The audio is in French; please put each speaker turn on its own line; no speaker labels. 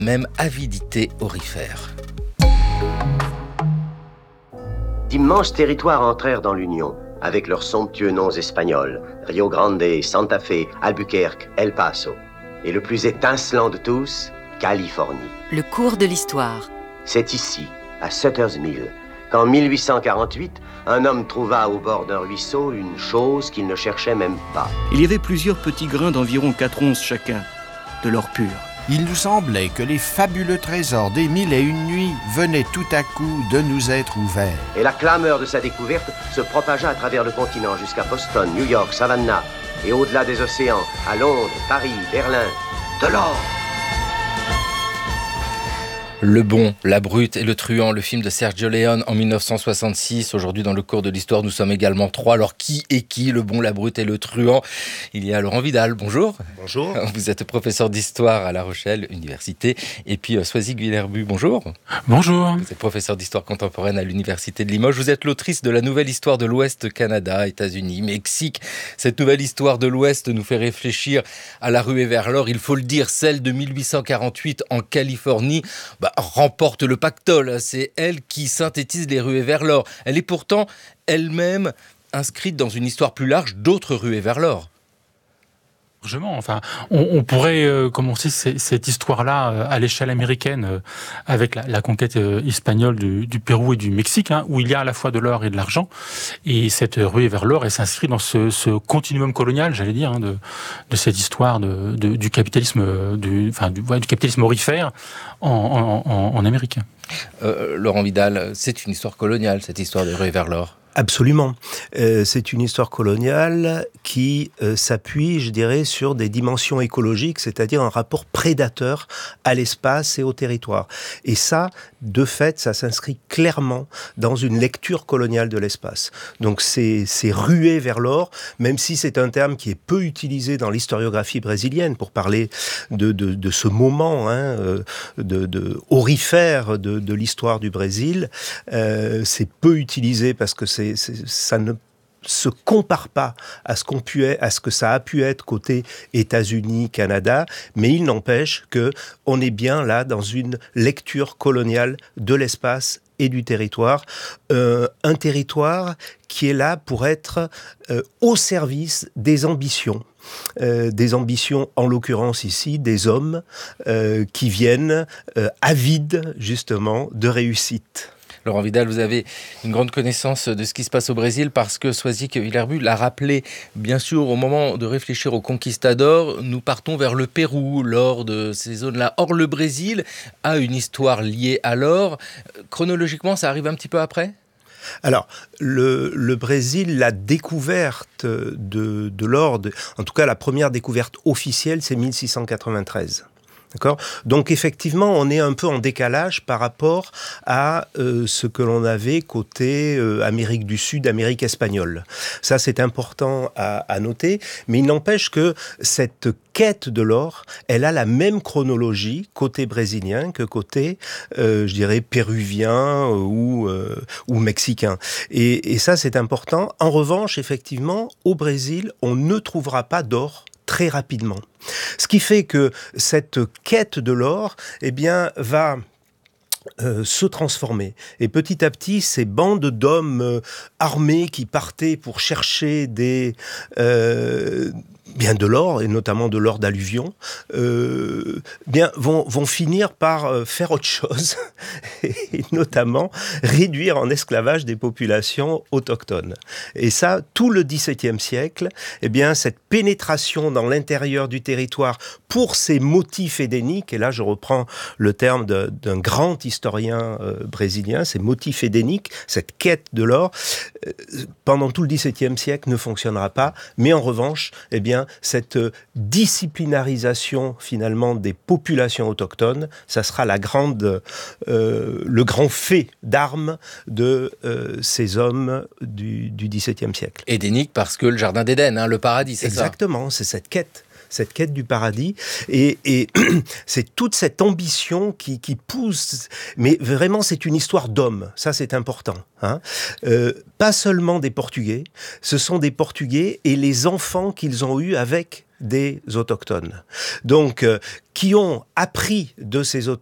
même avidité aurifère.
D'immenses territoires entrèrent dans l'Union, avec leurs somptueux noms espagnols, Rio Grande, Santa Fe, Albuquerque, El Paso. Et le plus étincelant de tous, Californie.
Le cours de l'histoire.
C'est ici, à Sutter's Mill, qu'en 1848, un homme trouva au bord d'un ruisseau une chose qu'il ne cherchait même pas.
Il y avait plusieurs petits grains d'environ 4 onces chacun, de l'or pur.
Il nous semblait que les fabuleux trésors des 1001 nuits venaient tout à coup de nous être ouverts.
Et la clameur de sa découverte se propagea à travers le continent jusqu'à Boston, New York, Savannah, et au-delà des océans, à Londres, Paris, Berlin. De l'or!
Le bon, la brute et le truand, le film de Sergio Leone en 1966. Aujourd'hui, dans le cours de l'histoire, nous sommes également 3. Alors, qui est qui, le bon, la brute et le truand? Il y a Laurent Vidal, bonjour.
Bonjour.
Vous êtes professeur d'histoire à La Rochelle, université. Et puis, Soisy Guilherbu, bonjour.
Bonjour.
Vous êtes professeur d'histoire contemporaine à l'université de Limoges. Vous êtes l'autrice de la nouvelle histoire de l'Ouest, Canada, États-Unis, Mexique. Cette nouvelle histoire de l'Ouest nous fait réfléchir à la ruée vers l'or. Il faut le dire, celle de 1848 en Californie. Remporte le pactole. C'est elle qui synthétise les ruées vers l'or. Elle est pourtant elle-même inscrite dans une histoire plus large d'autres ruées vers l'or.
Enfin, on pourrait commencer cette histoire-là à l'échelle américaine avec la conquête espagnole du Pérou et du Mexique, où il y a à la fois de l'or et de l'argent. Et cette ruée vers l'or, elle s'inscrit dans ce continuum colonial, j'allais dire, de cette histoire du capitalisme, du capitalisme aurifère en Amérique.
Laurent Vidal, c'est une histoire coloniale, cette histoire de ruée vers l'or.
Absolument. C'est une histoire coloniale qui s'appuie, je dirais, sur des dimensions écologiques, c'est-à-dire un rapport prédateur à l'espace et au territoire. Et ça, de fait, ça s'inscrit clairement dans une lecture coloniale de l'espace. Donc c'est ruée vers l'or, même si c'est un terme qui est peu utilisé dans l'historiographie brésilienne pour parler de ce moment aurifère de l'histoire du Brésil. C'est peu utilisé parce que ça ne se compare pas à ce que ça a pu être côté États-Unis, Canada, mais il n'empêche que on est bien là dans une lecture coloniale de l'espace et du territoire, un territoire qui est là pour être au service des ambitions. Des ambitions, en l'occurrence ici, des hommes qui viennent avides justement de réussite.
Laurent Vidal, vous avez une grande connaissance de ce qui se passe au Brésil parce que Soisy Guilherbu l'a rappelé, bien sûr, au moment de réfléchir aux conquistadors, nous partons vers le Pérou lors de ces zones-là. Or, le Brésil a une histoire liée à l'or. Chronologiquement, ça arrive un petit peu après ?
Alors, le Brésil, la découverte de l'or, en tout cas la première découverte officielle, c'est 1693. D'accord ? Donc effectivement, on est un peu en décalage par rapport à ce que l'on avait côté Amérique du Sud, Amérique espagnole. Ça, c'est important à noter, mais il n'empêche que cette quête de l'or, elle a la même chronologie côté brésilien que côté, je dirais, péruvien ou mexicain. Et ça, c'est important. En revanche, effectivement, au Brésil, on ne trouvera pas d'or très rapidement. Ce qui fait que cette quête de l'or, va se transformer. Et petit à petit, ces bandes d'hommes armés qui partaient pour chercher de l'or, et notamment de l'or d'alluvion, vont finir par faire autre chose, et notamment réduire en esclavage des populations autochtones. Et ça, tout le XVIIe siècle, cette pénétration dans l'intérieur du territoire pour ces motifs édéniques, et là je reprends le terme d'un grand historien brésilien, ces motifs édéniques, cette quête de l'or, pendant tout le XVIIe siècle ne fonctionnera pas, mais en revanche, cette disciplinarisation finalement des populations autochtones, ça sera le grand fait d'armes de ces hommes du XVIIe siècle.
Édénique parce que le jardin d'Éden, le paradis, c'est ça ?
Exactement, c'est cette quête du paradis, et c'est toute cette ambition qui pousse, mais vraiment c'est une histoire d'hommes, ça c'est important. Pas seulement des Portugais, ce sont des Portugais et les enfants qu'ils ont eus avec des autochtones. Donc, qui ont appris de ces autochtones